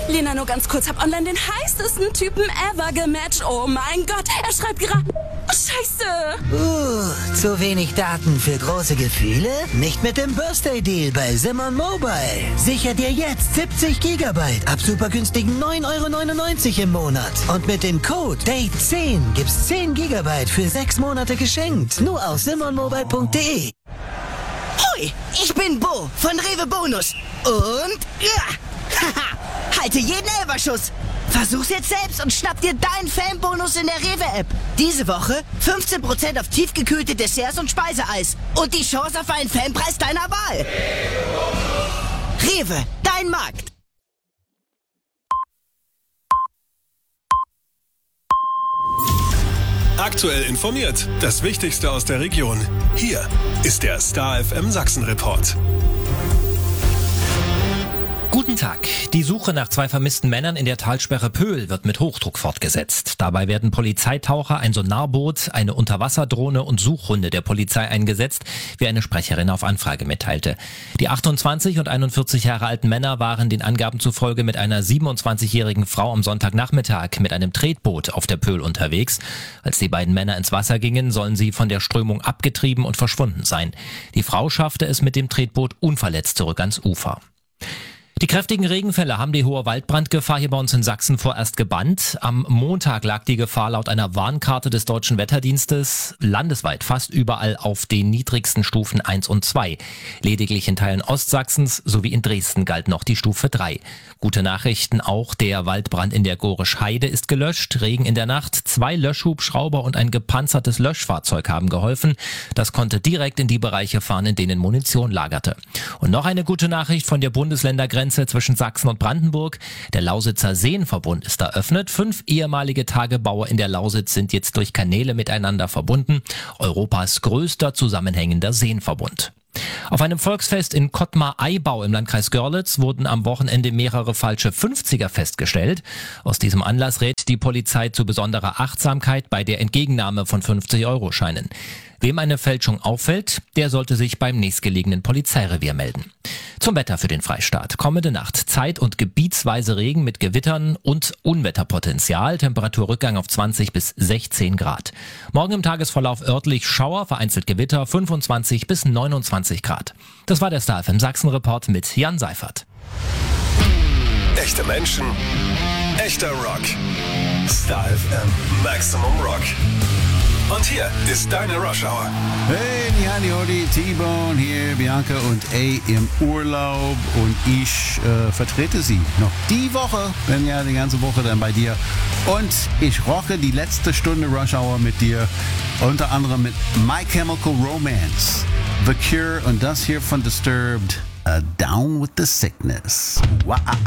Lena, nur ganz kurz, hab online den heißesten Typen ever gematcht. Oh mein Gott, er schreibt gerade... Oh, Scheiße. Zu wenig Daten für große Gefühle? Nicht mit dem Birthday Deal bei Simon Mobile. Sicher dir jetzt 70 Gigabyte ab super günstigen 9,99 € im Monat. Und mit dem Code DATE10 gibt's 10 Gigabyte für 6 Monate geschenkt. Nur auf simonmobile.de. Hoi, ich bin Bo von Rewe Bonus. Und ja, haha, halte jeden Elberschuss. Versuch's jetzt selbst und schnapp dir deinen Fanbonus in der Rewe-App. Diese Woche 15% auf tiefgekühlte Desserts und Speiseeis. Und die Chance auf einen Fanpreis deiner Wahl. Rewe, dein Markt. Aktuell informiert. Das Wichtigste aus der Region. Hier ist der Star FM Sachsen Report. Guten Tag. Die Suche nach 2 vermissten Männern in der Talsperre Pöhl wird mit Hochdruck fortgesetzt. Dabei werden Polizeitaucher, ein Sonarboot, eine Unterwasserdrohne und Suchhunde der Polizei eingesetzt, wie eine Sprecherin auf Anfrage mitteilte. Die 28 und 41 Jahre alten Männer waren den Angaben zufolge mit einer 27-jährigen Frau am Sonntagnachmittag mit einem Tretboot auf der Pöhl unterwegs. Als die beiden Männer ins Wasser gingen, sollen sie von der Strömung abgetrieben und verschwunden sein. Die Frau schaffte es mit dem Tretboot unverletzt zurück ans Ufer. Die kräftigen Regenfälle haben die hohe Waldbrandgefahr hier bei uns in Sachsen vorerst gebannt. Am Montag lag die Gefahr laut einer Warnkarte des Deutschen Wetterdienstes landesweit fast überall auf den niedrigsten Stufen 1 und 2. Lediglich in Teilen Ostsachsens sowie in Dresden galt noch die Stufe 3. Gute Nachrichten auch, der Waldbrand in der Gorisch Heide ist gelöscht. Regen in der Nacht, 2 Löschhubschrauber und ein gepanzertes Löschfahrzeug haben geholfen. Das konnte direkt in die Bereiche fahren, in denen Munition lagerte. Und noch eine gute Nachricht von der Bundesländergrenze zwischen Sachsen und Brandenburg. Der Lausitzer Seenverbund ist eröffnet. 5 ehemalige Tagebauer in der Lausitz sind jetzt durch Kanäle miteinander verbunden. Europas größter zusammenhängender Seenverbund. Auf einem Volksfest in Kottmar-Aibau im Landkreis Görlitz wurden am Wochenende mehrere falsche 50er festgestellt. Aus diesem Anlass rät die Polizei zu besonderer Achtsamkeit bei der Entgegennahme von 50-Euro-Scheinen. Wem eine Fälschung auffällt, der sollte sich beim nächstgelegenen Polizeirevier melden. Zum Wetter für den Freistaat. Kommende Nacht zeit- und gebietsweise Regen mit Gewittern und Unwetterpotenzial. Temperaturrückgang auf 20 bis 16 Grad. Morgen im Tagesverlauf örtlich Schauer, vereinzelt Gewitter, 25 bis 29 Grad. Das war der Star FM Sachsen Report mit Jan Seifert. Echte Menschen, echter Rock. Star FM Maximum Rock. Und hier ist deine Rush Hour. Hey, Nihani Odi, T-Bone hier, Bianca und A im Urlaub und ich vertrete sie noch die Woche, bin ja die ganze Woche dann bei dir und ich rocke die letzte Stunde Rush Hour mit dir, unter anderem mit My Chemical Romance, The Cure und das hier von Disturbed, Down with the Sickness. Wow.